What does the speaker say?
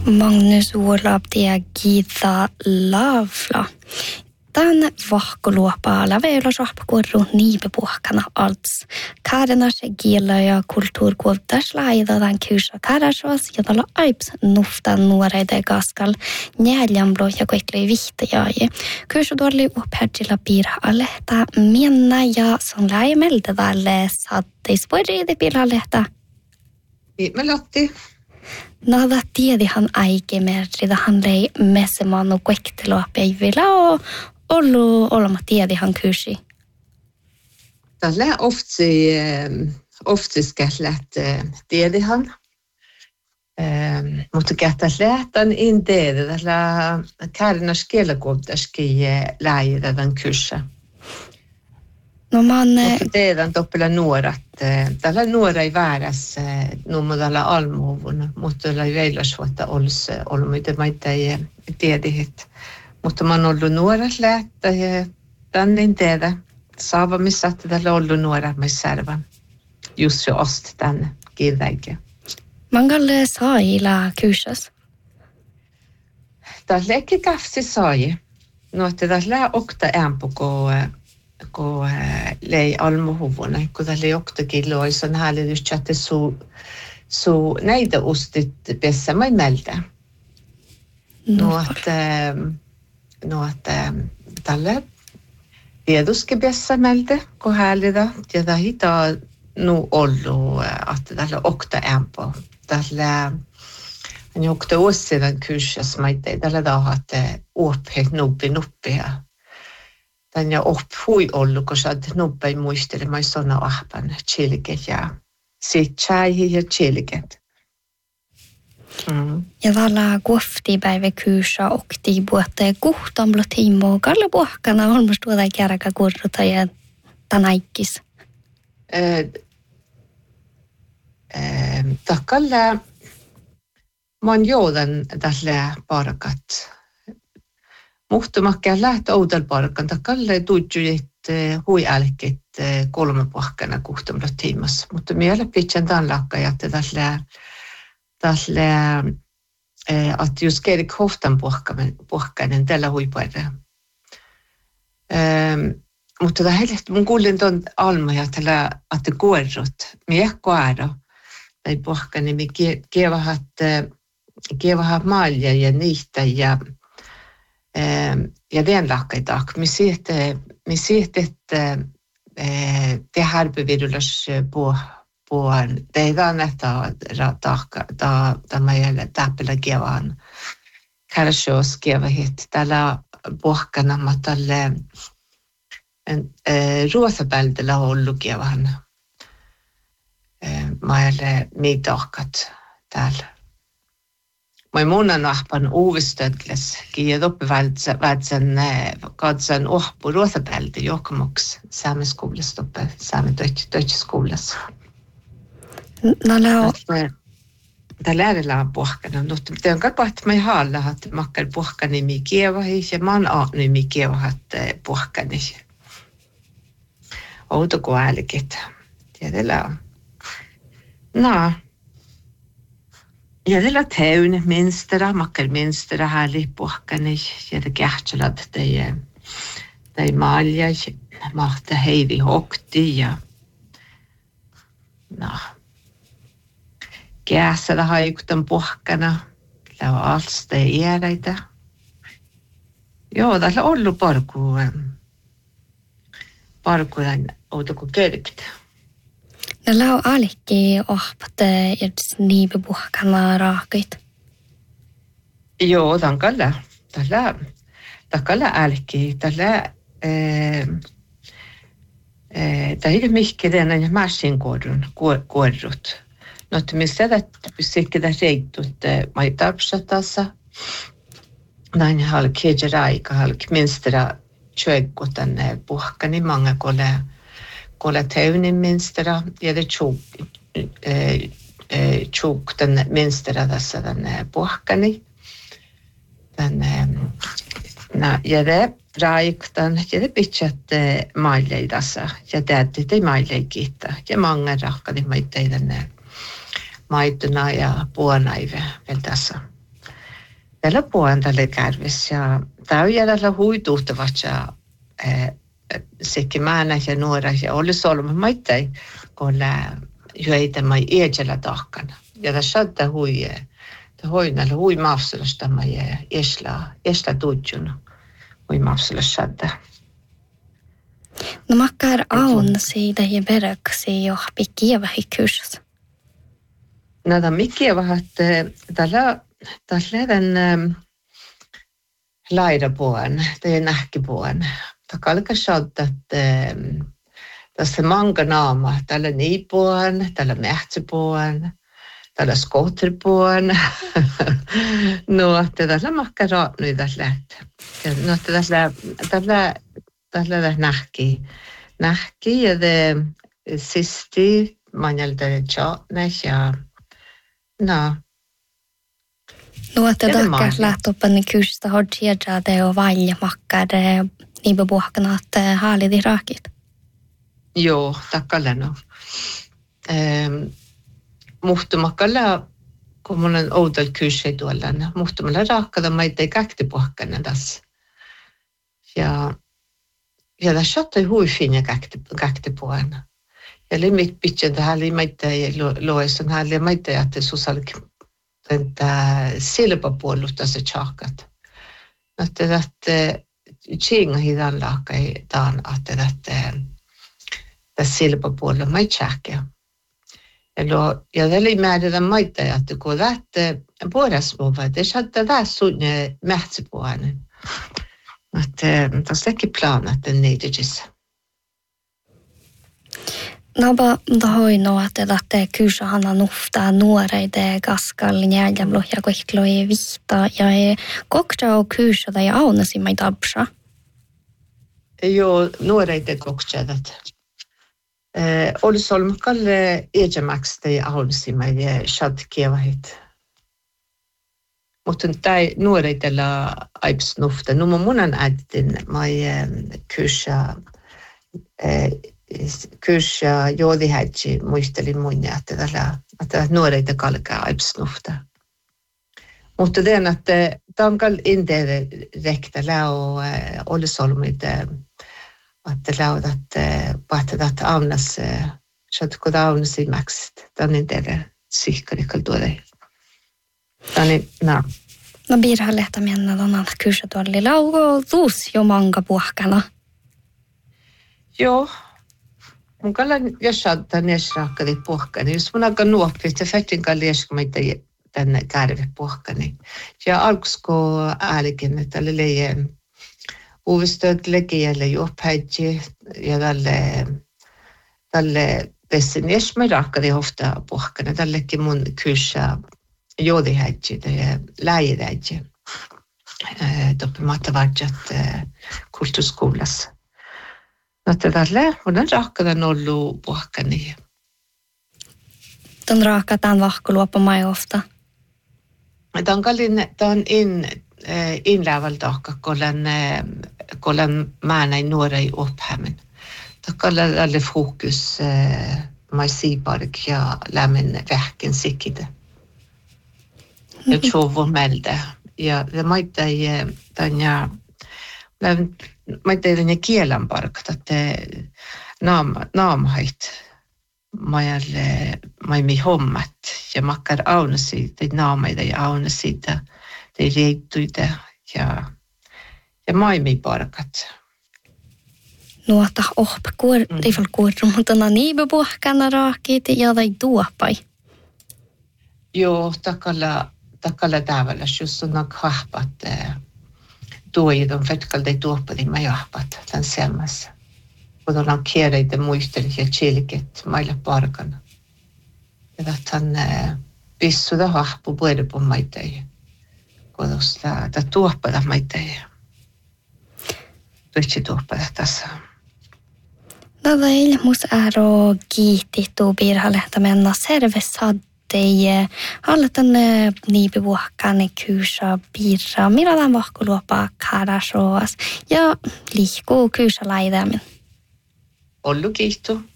Magnus Uolabti ja Gita Lavla. Tän vahkoluopaala veillä sohpakurru niipepuhkana alts. Kaarena se kielä ja kulttuurkuuttas laajitaan kyysä kaarasuos, jota olla aips nuftan nuoreiden kaskal njäljämblo ja koiklei vihtajaaji. Kyysä tuolli uopäätsillä piirä alehta miennä ja son laajimelta tälle saatteis voidriidi piirä alehta. Me lotti. Nada tiedihan aikemerri, hän lei messemannu koektelua päivillä ja ollut olema tiedihan kysi. Tällä ofti skället tiedihan. Mutta kähtää tämän inteeri, tällä kärnäs kielikuuttaski lähirävän kyssä. No man teidän toppilla nuorat. Tällä nuora ei väärässä nummodalla almuuvun, mutta tällä ei veilasvuotta ollut mitä maita ei tiedihit. Mutta mä oon ollut nuorat lähtö ja tänne tehdä. Saava missä tällä ollut nuorat mä särvän. Just jo ost tänne kiintäikin. Mangalle saajilla kysyssä? Tällä ekki käfti saaji. No, että tällä okta ämpukoo kun lei almuhuvuna, kun tällä ei okta kiloa, så hääli just chatte så näitä ustit pessä mai meltä. No, että tällä tieduske pessä meltä, kun häälitä, ja tämä hitaa nu ollut, että tällä okta ämpö. Tällä on okta uosidan kysyssä, maitei tällä tahat uopheet nuppia. Tän ja hui ollut, kun sä oot nopea muistelemaan sona ahpan chilket ja sit chai ja chilket. Ja tällä kuoftipäivä kyysä okti puhutte kuhtamlo tiimoa. Kalle puhkana olmus tuota kärkä kurruta ja tänäikkis. Takalle mä oon joudan tällä parakat. Muhtumakkia lähtö oudel parkan, takalle tuudjuit hui älkit 3 puhkana kuhtumalla tiimassa. Mutta miele pitchen tämän lakka, että tällä että just kerik hoftan puhkainen tällä huipaire. Mutta tämä heilehti, mun kuulin tuon almoja, että kuorrut, miekko ääro, tai puhkani, mi kievahat malja ja niitä ja den lakka idag. Mi siet että det här bevidulas på teidän että tämä jäljellä täppillä kievan kärsios kieva hit tällä puhkana mä tälle ruotsapältillä ollut kievan mä jäljellä miidahkat täällä. Mä munan ahpan uudestödles, kiiä toppivältsen katsan ohpu ruotsapälti johkamoks saameskuulassa toppe saamedötskoulassa. Tämä lähdellä on puhkana, mutta te on kakko, että mä ei haalla, että makkar puhkani mi kievahis ja man aapni mi kievahat puhkani. Outo kuin äälikit. Tiedellä on. No. Ja tällä täynnä minstera, makkar minstera härlig puhkani, ja det kähtselad tai malja, mahta heivi hokti ja no. Kässällä haikutan puhkana, lau alsta ja ääreitä. Joo, tällä on ollut parkuuden outoku kerkitä. Ja lau alikki ohpat edes niipipuhkana raakit. Joo, tällä alikki, tällä ei mikki den ja massin kuorrut. No, että missä pysikkiä reittut maitarpsatassa. Näin halki aika halki minstera tjöggotan puhkani många kolla täynin minstera ja det tjog den minstera tässä den puhkani. Ja det raiktan ja det pitchat mailei tässä ja täytti ei mailei kiittää ja många rakkani maitteiden maituna ja puonaive vielä tässä. tällä puolen tälle kärvis ja täyjä tällä huituuttavat ja sekin määnä ja nuora ja oli solma maittai kun hyöitä mai iäjällä tahkana. Ja tässä on hoinalla hui mafsulasta mai esla tuutjuna hui mafsulasta. No makkar aun siitä ja verraksi jo pikkiävä hikkyys. No tämä mikkiävä, että tällä den laidapuolen, tai nähkipuolen. Tämä kalkas saada, että tässä manga naama, tällä niipuolen, tällä mähtsäpuolen, tällä skootterpuolen. No, että tällä makkar raapnui tässä lähtee. No, että tällä nähki ja det sisti manjalta tjatnes ja no. No, että takkas lähtopani kystä hodjia det och valja makkar niibepuhkana, että haalidi raakit. Joo, takkalla no. Muhtumakalla, kun mun on oudel kyse tuolla, muhtumalla raakkada maita ei käktipuhkana tässä. Ja tässä on hui fina käktipuhkana. Ja limit pitchen tähän limaita ja loisan hän limaita ja että susalki tätä silpapuolusta se tjaakat. Että tjinga hidan laakai taan, että tässä silpapuolella mai tjaakia. Ja det är med den maita ja että kun lähtee puolesmuva, det saattaa tässä sunne mähtsäpuolella. Että tässä teki planat den niityjissä. Naba hoino että lähtee kyysahana nuftaa nuoreide gaskal njäljävlo ja koikloi vihta ja kokta och kyysada ja aunasi mai dabsa. Joo, nuoreide koktadat. Olisolmakalle ejemaksta ja aunasi mai shadkevahit. Mutta tai nuoreidella aips nufta. No munan äidin mai kyysä joodihätsi muistelin munia, että nuoreita kalkaa aipsnufta. Mutta den että tankal inte rekta lao olisolmit että laudat pahtadat aunas shadko aunas i max dan inte sihkarikal tuore. Tani na. No biirha lehtä mennä donan kyysä tuolli laugo tuus jo manga puhkana. Joo. Mun kallan jossain nesrakkadi puhkani. Jos mun aika nuoppi, että fettin kalliesku meitä tänne kärve puhkani. Ja alkusko äälikin, että oli leijä uvistöt lekiälle juoppäitsi ja tälle pessin esmä rakkadi hofta puhkani. Tällekin mun kyssä joodihäitsi ja läjidäitsi. Toppimatta varjat kulturskoulassa. No tällä on raakkadan ollut puhkani. Ton raakkataan vahkoluoppa mai ofta. Tämän inlävällä taakka, kollan määnä nuorei ophämmen. Takalla alle fokus mai siipark ja lämmen vähken sikide. Ja tjovo melde. Ja det maittai tanja den kielan parkat, että naamhait mai hommat ja makkar aunasi, tai naamaita ja aunasi, tai reittuita ja mai parkat. Nuota rifal kuorru, mutta niibepuhkana raakit ja tai tuopai. Joo, takalla tavalla, just on kahpat. Tuojidon fetkalde tuoppadi mä jahpat tämän semmässä. Kun ollaan kiereitä muistelit ja chilket mailla parkana. Ja tämän pissuda hahpu puedepun maitai. Kun tuosta tuoppada maitai. Tuitsi tuoppada tässä. Tätä ilmus ääro kiitti tuu piirhalehta mennä servessad. Ei hallitan niipivuokkaan kyysä piirra. Millä vahkuluopaa karasoas ja liikkuu kyysä laidaamin. Ollu kiitos.